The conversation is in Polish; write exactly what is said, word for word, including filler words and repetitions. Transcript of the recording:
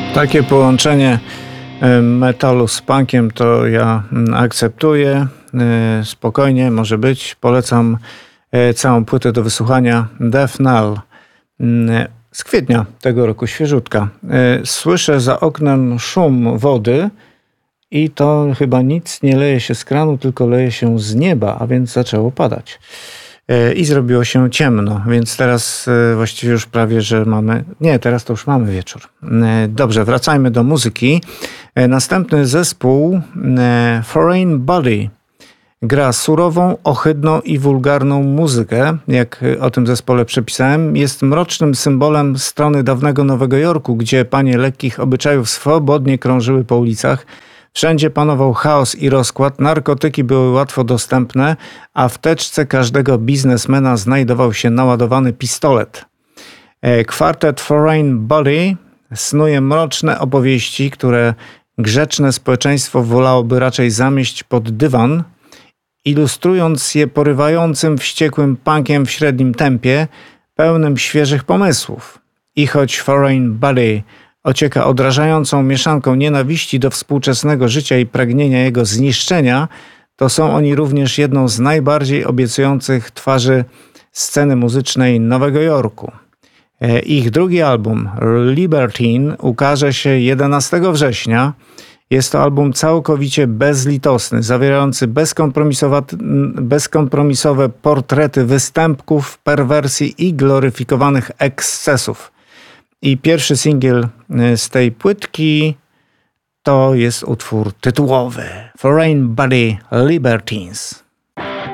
Takie połączenie metalu z punkiem to ja akceptuję. Spokojnie, może być. Polecam całą płytę do wysłuchania. Death Knell z kwietnia tego roku, świeżutka. Słyszę za oknem szum wody i to chyba nic nie leje się z kranu, tylko leje się z nieba, a więc zaczęło padać. I zrobiło się ciemno, więc teraz właściwie już prawie, że mamy... Nie, teraz to już mamy wieczór. Dobrze, wracajmy do muzyki. Następny zespół Foreign Body gra surową, ohydną i wulgarną muzykę. Jak o tym zespole przepisałem, jest mrocznym symbolem strony dawnego Nowego Jorku, gdzie panie lekkich obyczajów swobodnie krążyły po ulicach. Wszędzie panował chaos i rozkład, narkotyki były łatwo dostępne, a w teczce każdego biznesmena znajdował się naładowany pistolet. Kwartet Foreign Body snuje mroczne opowieści, które grzeczne społeczeństwo wolałoby raczej zamieść pod dywan, ilustrując je porywającym, wściekłym punkiem w średnim tempie, pełnym świeżych pomysłów. I choć Foreign Body ocieka odrażającą mieszanką nienawiści do współczesnego życia i pragnienia jego zniszczenia, to są oni również jedną z najbardziej obiecujących twarzy sceny muzycznej Nowego Jorku. Ich drugi album, Libertine, ukaże się jedenastego września. Jest to album całkowicie bezlitosny, zawierający bezkompromisowe portrety występków, perwersji i gloryfikowanych ekscesów. I pierwszy singiel z tej płytki to jest utwór tytułowy Foreign Body Libertines.